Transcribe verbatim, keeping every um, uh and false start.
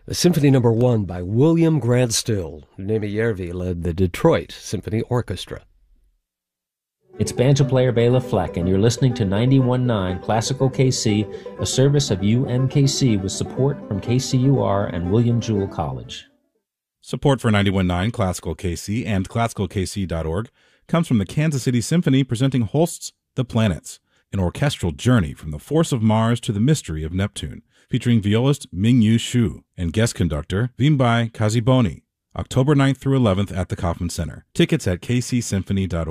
Symphony Number One by William Grant Still. Nemi Järvi led the Detroit Symphony Orchestra. It's banjo player Bela Fleck, and you're listening to ninety-one point nine Classical K C, a service of U M K C with support from K C U R and William Jewell College. Support for ninety-one point nine Classical K C and classical k c dot org comes from the Kansas City Symphony presenting Holst's The Planets, an orchestral journey from the force of Mars to the mystery of Neptune, featuring violist Ming-Yu Xu and guest conductor Vimbai Kaziboni, October ninth through eleventh at the Kauffman Center. Tickets at k c symphony dot org.